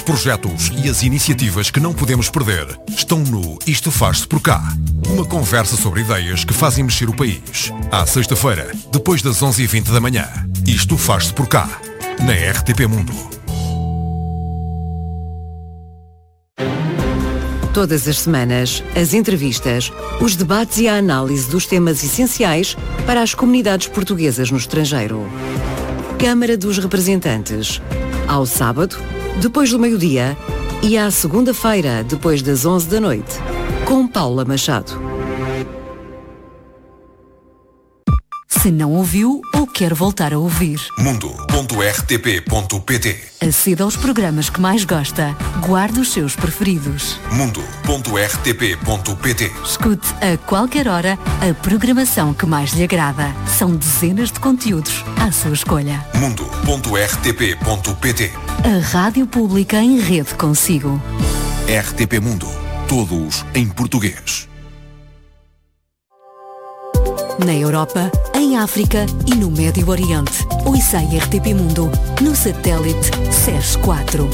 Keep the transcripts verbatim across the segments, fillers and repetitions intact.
projetos e as iniciativas que não podemos perder estão no Isto Faz-se por Cá. Uma conversa sobre ideias que fazem mexer o país. À sexta-feira, depois das onze e vinte da manhã. Isto Faz-se por Cá, na R T P Mundo. Todas as semanas, as entrevistas, os debates e a análise dos temas essenciais para as comunidades portuguesas no estrangeiro. Câmara dos Representantes. Ao sábado, depois do meio-dia, e à segunda-feira, depois das onze da noite, com Paula Machado. Se não ouviu ou quer voltar a ouvir, mundo ponto r t p ponto p t. Aceda aos programas que mais gosta. Guarde os seus preferidos. mundo ponto r t p ponto p t. Escute a qualquer hora a programação que mais lhe agrada. São dezenas de conteúdos à sua escolha. mundo ponto r t p ponto p t. A rádio pública em rede consigo. R T P Mundo. Todos em português. Na Europa, em África e no Médio Oriente. Ouça a R T P Mundo no satélite S E S quatro.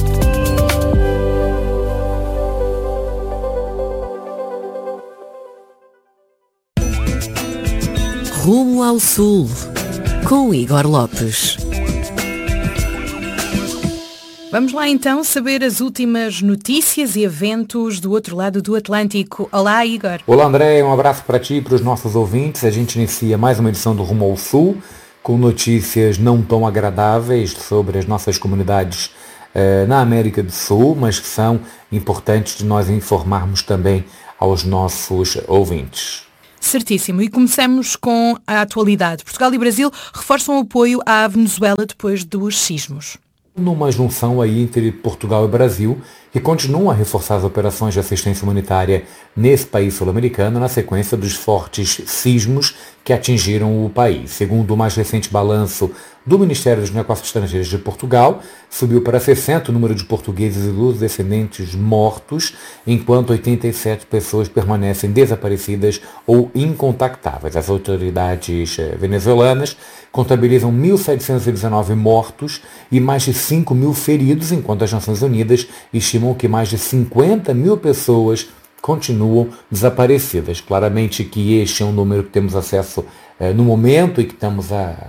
Rumo ao Sul, com Igor Lopes. Vamos lá então saber as últimas notícias e eventos do outro lado do Atlântico. Olá, Igor. Olá, André. Um abraço para ti e para os nossos ouvintes. A gente inicia mais uma edição do Rumo ao Sul, com notícias não tão agradáveis sobre as nossas comunidades eh, na América do Sul, mas que são importantes de nós informarmos também aos nossos ouvintes. Certíssimo. E começamos com a atualidade. Portugal e Brasil reforçam o apoio à Venezuela depois dos sismos. Numa junção aí entre Portugal e Brasil, que continuam a reforçar as operações de assistência humanitária nesse país sul-americano na sequência dos fortes sismos que atingiram o país. Segundo o mais recente balanço do Ministério dos Negócios Estrangeiros de Portugal, subiu para sessenta o número de portugueses e dos descendentes mortos, enquanto oitenta e sete pessoas permanecem desaparecidas ou incontactáveis. As autoridades venezuelanas contabilizam mil setecentos e dezenove mortos e mais de cinco mil feridos, enquanto as Nações Unidas estimam que mais de cinquenta mil pessoas continuam desaparecidas. Claramente que este é um número que temos acesso eh, no momento e que estamos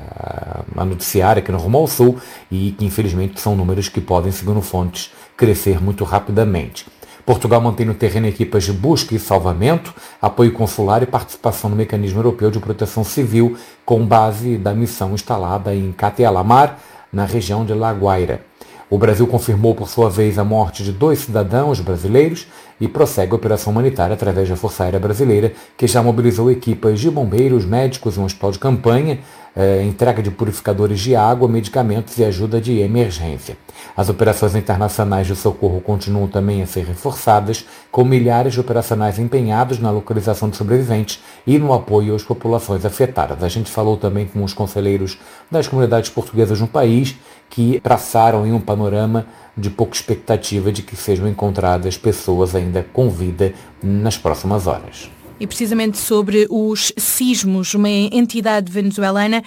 a, a, a noticiar aqui no Rumo ao Sul e que infelizmente são números que podem, segundo fontes, crescer muito rapidamente. Portugal mantém no terreno equipas de busca e salvamento, apoio consular e participação no Mecanismo Europeu de Proteção Civil, com base da missão instalada em Caté-Alamar, na região de La Guaira. O Brasil confirmou, por sua vez, a morte de dois cidadãos brasileiros e prossegue a operação humanitária através da Força Aérea Brasileira, que já mobilizou equipas de bombeiros, médicos, um hospital de campanha, eh, entrega de purificadores de água, medicamentos e ajuda de emergência. As operações internacionais de socorro continuam também a ser reforçadas, com milhares de operacionais empenhados na localização de sobreviventes e no apoio às populações afetadas. A gente falou também com os conselheiros das comunidades portuguesas no país, que traçaram em um panorama de pouca expectativa de que sejam encontradas pessoas ainda com vida nas próximas horas. E precisamente sobre os sismos, uma entidade venezuelana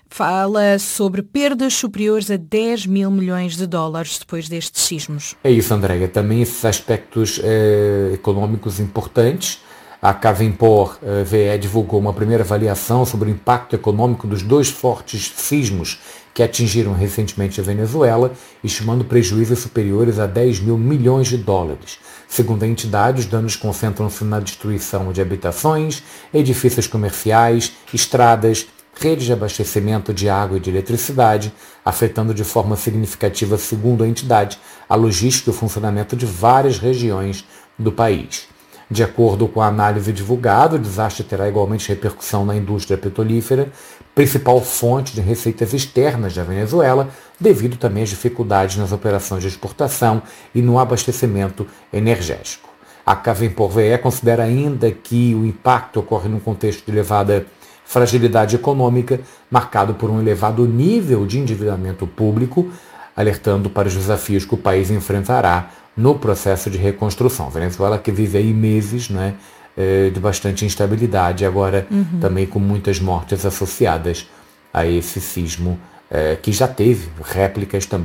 fala sobre perdas superiores a dez mil milhões de dólares depois destes sismos. É isso, Andréia. Também esses aspectos eh, econômicos importantes. A Cavimpor eh, V E divulgou uma primeira avaliação sobre o impacto econômico dos dois fortes sismos que atingiram recentemente a Venezuela, estimando prejuízos superiores a dez mil milhões de dólares. Segundo a entidade, os danos concentram-se na destruição de habitações, edifícios comerciais, estradas, redes de abastecimento de água e de eletricidade, afetando de forma significativa, segundo a entidade, a logística e o funcionamento de várias regiões do país. De acordo com a análise divulgada, o desastre terá igualmente repercussão na indústria petrolífera, principal fonte de receitas externas da Venezuela, devido também às dificuldades nas operações de exportação e no abastecimento energético. A Cavimpor V E considera ainda que o impacto ocorre num contexto de elevada fragilidade econômica, marcado por um elevado nível de endividamento público, alertando para os desafios que o país enfrentará no processo de reconstrução. A Venezuela que vive aí meses, né, de bastante instabilidade, agora uhum. também com muitas mortes associadas a esse sismo, eh, que já teve réplicas também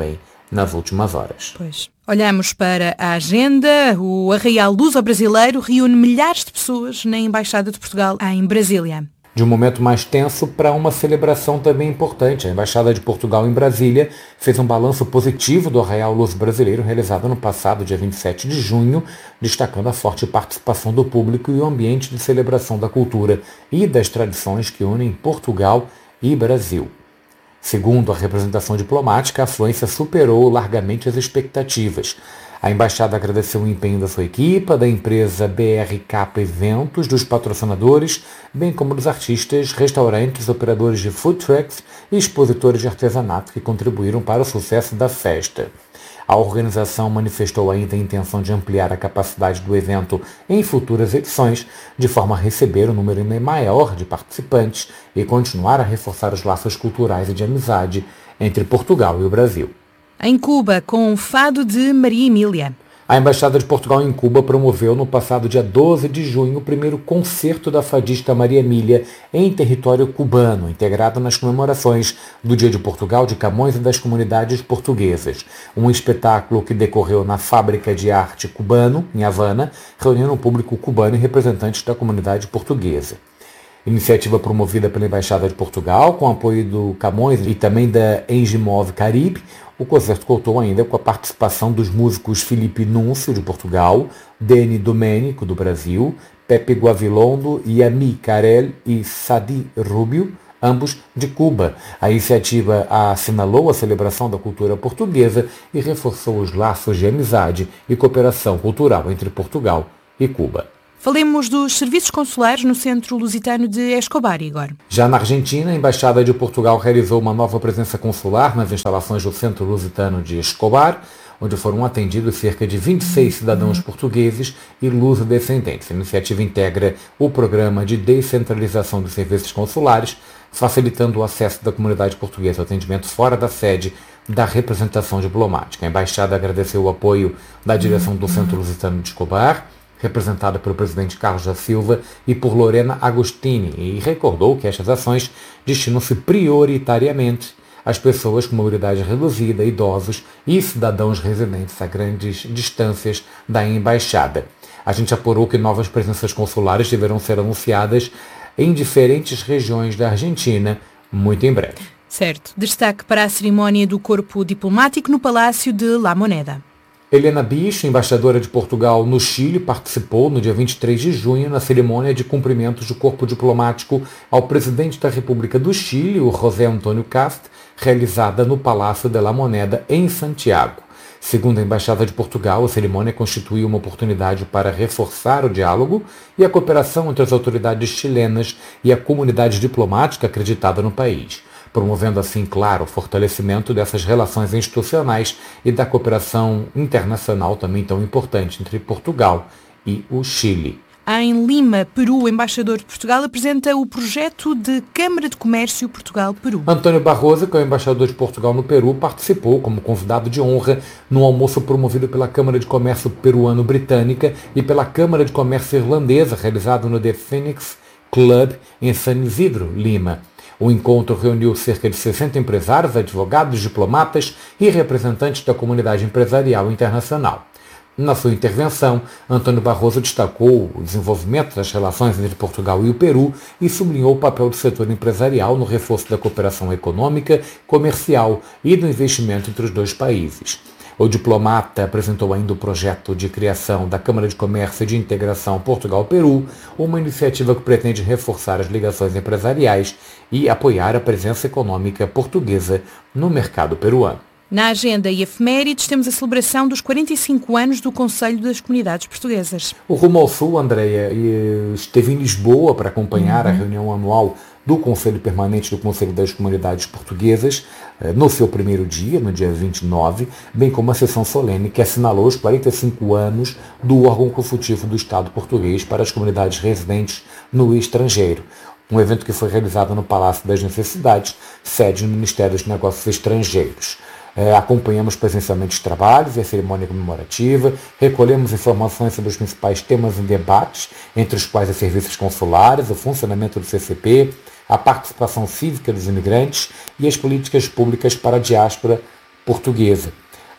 nas últimas horas. Pois. Olhamos para a agenda. O Arraial Luso-Brasileiro reúne milhares de pessoas na Embaixada de Portugal em Brasília. De um momento mais tenso para uma celebração também importante. A Embaixada de Portugal em Brasília fez um balanço positivo do Arraial Luso-Brasileiro realizado no passado dia vinte e sete de junho, destacando a forte participação do público e o ambiente de celebração da cultura e das tradições que unem Portugal e Brasil. Segundo a representação diplomática, a afluência superou largamente as expectativas. A embaixada agradeceu o empenho da sua equipe, da empresa B R K Eventos, dos patrocinadores, bem como dos artistas, restaurantes, operadores de food trucks e expositores de artesanato que contribuíram para o sucesso da festa. A organização manifestou ainda a intenção de ampliar a capacidade do evento em futuras edições, de forma a receber um número maior de participantes e continuar a reforçar os laços culturais e de amizade entre Portugal e o Brasil. Em Cuba, com o fado de Maria Emília. A Embaixada de Portugal em Cuba promoveu no passado dia doze de junho o primeiro concerto da fadista Maria Emília em território cubano, integrado nas comemorações do Dia de Portugal de Camões e das comunidades portuguesas. Um espetáculo que decorreu na Fábrica de Arte Cubano, em Havana, reunindo um público cubano e representantes da comunidade portuguesa. Iniciativa promovida pela Embaixada de Portugal, com apoio do Camões e também da Engimov Caribe, o concerto contou ainda com a participação dos músicos Felipe Núncio, de Portugal, Deni Domênico, do Brasil, Pepe Guavilondo, Yami Carel e Sadi Rubio, ambos de Cuba. A iniciativa assinalou a celebração da cultura portuguesa e reforçou os laços de amizade e cooperação cultural entre Portugal e Cuba. Falemos dos serviços consulares no Centro Lusitano de Escobar, Igor. Já na Argentina, a Embaixada de Portugal realizou uma nova presença consular nas instalações do Centro Lusitano de Escobar, onde foram atendidos cerca de vinte e seis cidadãos portugueses e luso-descendentes. A iniciativa integra o programa de descentralização dos serviços consulares, facilitando o acesso da comunidade portuguesa ao atendimento fora da sede da representação diplomática. A Embaixada agradeceu o apoio da direção do Centro Lusitano de Escobar, representada pelo presidente Carlos da Silva e por Lorena Agostini, e recordou que estas ações destinam-se prioritariamente às pessoas com mobilidade reduzida, idosos e cidadãos residentes a grandes distâncias da embaixada. A gente apurou que novas presenças consulares deverão ser anunciadas em diferentes regiões da Argentina muito em breve. Certo. Destaque para a cerimónia do Corpo Diplomático no Palácio de La Moneda. Helena Bicho, embaixadora de Portugal no Chile, participou no dia vinte e três de junho na cerimônia de cumprimentos do corpo diplomático ao presidente da República do Chile, o José Antônio Cast, realizada no Palácio de La Moneda, em Santiago. Segundo a Embaixada de Portugal, a cerimônia constituiu uma oportunidade para reforçar o diálogo e a cooperação entre as autoridades chilenas e a comunidade diplomática acreditada no país, promovendo assim, claro, o fortalecimento dessas relações institucionais e da cooperação internacional também tão importante entre Portugal e o Chile. Em Lima, Peru, o embaixador de Portugal apresenta o projeto de Câmara de Comércio Portugal-Peru. Antônio Barroso, que é o embaixador de Portugal no Peru, participou como convidado de honra no almoço promovido pela Câmara de Comércio Peruano-Britânica e pela Câmara de Comércio Irlandesa, realizado no The Phoenix Club em San Isidro, Lima. O encontro reuniu cerca de sessenta empresários, advogados, diplomatas e representantes da comunidade empresarial internacional. Na sua intervenção, Antônio Barroso destacou o desenvolvimento das relações entre Portugal e o Peru e sublinhou o papel do setor empresarial no reforço da cooperação econômica, comercial e do investimento entre os dois países. O diplomata apresentou ainda o projeto de criação da Câmara de Comércio e de Integração Portugal-Peru, uma iniciativa que pretende reforçar as ligações empresariais e apoiar a presença econômica portuguesa no mercado peruano. Na agenda e efemérides temos a celebração dos quarenta e cinco anos do Conselho das Comunidades Portuguesas. O Rumo ao Sul, Andréia, esteve em Lisboa para acompanhar uhum. a reunião anual do Conselho Permanente do Conselho das Comunidades Portuguesas, no seu primeiro dia, no dia vinte e nove, bem como a sessão solene que assinalou os quarenta e cinco anos do órgão consultivo do Estado português para as comunidades residentes no estrangeiro. Um evento que foi realizado no Palácio das Necessidades, sede do Ministério dos Negócios Estrangeiros. É, acompanhamos presencialmente os trabalhos e a cerimônia comemorativa, recolhemos informações sobre os principais temas em debates, entre os quais os serviços consulares, o funcionamento do C C P, a participação cívica dos imigrantes e as políticas públicas para a diáspora portuguesa.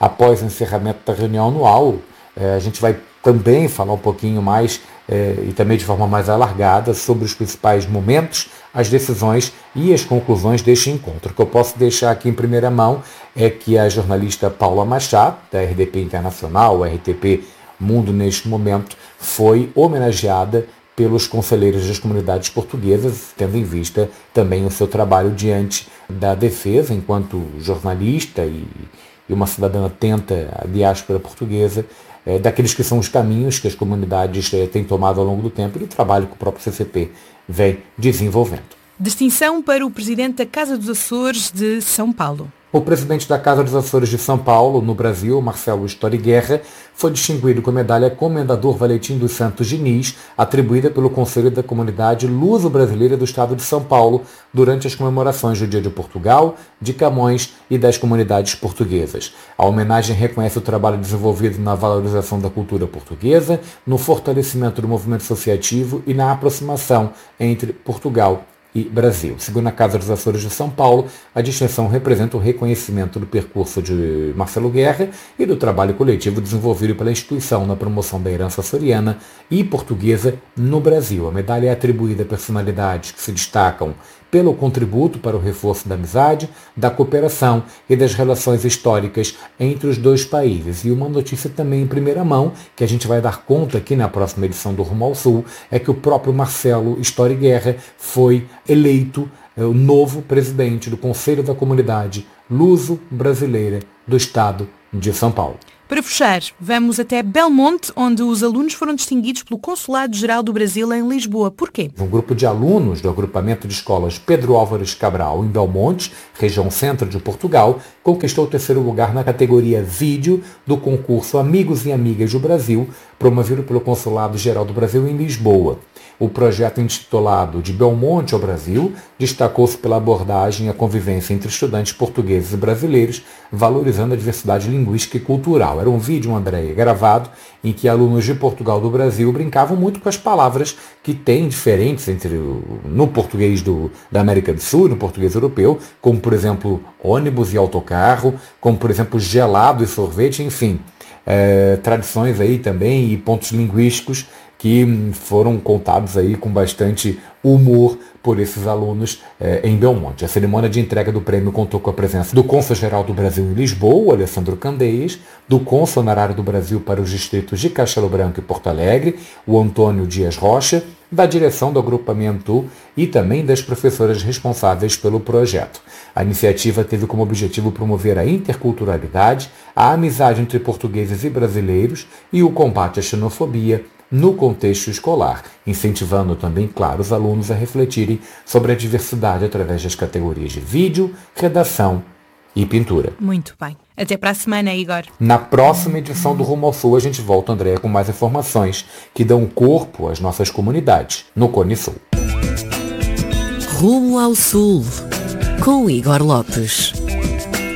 após o encerramento da reunião anual. A gente vai também falar um pouquinho mais e também de forma mais alargada sobre os principais momentos, as decisões e as conclusões deste encontro. O que eu posso deixar aqui em primeira mão é que a jornalista Paula Machado, da R D P Internacional, R T P Mundo neste momento, foi homenageada pelos conselheiros das comunidades portuguesas, tendo em vista também o seu trabalho diante da defesa enquanto jornalista e, e uma cidadã atenta à diáspora portuguesa, é, daqueles que são os caminhos que as comunidades é, têm tomado ao longo do tempo e do trabalho que o próprio C C P vem desenvolvendo. Distinção para o presidente da Casa dos Açores de São Paulo. O presidente da Casa dos Açores de São Paulo, no Brasil, Marcelo História Guerra, foi distinguido com a medalha Comendador Valentim dos Santos Diniz, atribuída pelo Conselho da Comunidade Luso-Brasileira do Estado de São Paulo, durante as comemorações do Dia de Portugal, de Camões e das comunidades portuguesas. A homenagem reconhece o trabalho desenvolvido na valorização da cultura portuguesa, no fortalecimento do movimento associativo e na aproximação entre Portugal e Brasil. Segundo a Casa dos Açores de São Paulo, a distinção representa o reconhecimento do percurso de Marcelo Guerra e do trabalho coletivo desenvolvido pela instituição na promoção da herança açoriana e portuguesa no Brasil. A medalha é atribuída a personalidades que se destacam pelo contributo para o reforço da amizade, da cooperação e das relações históricas entre os dois países. E uma notícia também em primeira mão, que a gente vai dar conta aqui na próxima edição do Rumo ao Sul, é que o próprio Marcelo História Guerra foi eleito é, o novo presidente do Conselho da Comunidade Luso-Brasileira do Estado de São Paulo. Para fechar, vamos até Belmonte, onde os alunos foram distinguidos pelo Consulado-Geral do Brasil em Lisboa. Porquê? Um grupo de alunos do agrupamento de escolas Pedro Álvares Cabral, em Belmonte, região centro de Portugal, conquistou o terceiro lugar na categoria Vídeo do concurso Amigos e Amigas do Brasil, promovido pelo Consulado-Geral do Brasil em Lisboa. O projeto intitulado De Belmonte ao Brasil destacou-se pela abordagem e a convivência entre estudantes portugueses e brasileiros, valorizando a diversidade linguística e cultural. Era um vídeo, Andréia, gravado em que alunos de Portugal do Brasil brincavam muito com as palavras que têm diferentes entre o, no português do, da América do Sul e no português europeu, como, por exemplo, ônibus e autocarro, como, por exemplo, gelado e sorvete, enfim, é, tradições aí também e pontos linguísticos que foram contados aí com bastante humor por esses alunos eh, em Belmonte. A cerimônia de entrega do prêmio contou com a presença do Cônsul-Geral do Brasil em Lisboa, Alessandro Candeias, do Cônsul Honorário do Brasil para os distritos de Castelo Branco e Porto Alegre, o Antônio Dias Rocha, da direção do agrupamento e também das professoras responsáveis pelo projeto. A iniciativa teve como objetivo promover a interculturalidade, a amizade entre portugueses e brasileiros e o combate à xenofobia no contexto escolar, incentivando também, claro, os alunos a refletirem sobre a diversidade através das categorias de vídeo, redação e pintura. Muito bem. Até para a semana, Igor. Na próxima edição do Rumo ao Sul, a gente volta, Andréia, com mais informações que dão corpo às nossas comunidades no Cone Sul. Rumo ao Sul, com Igor Lopes.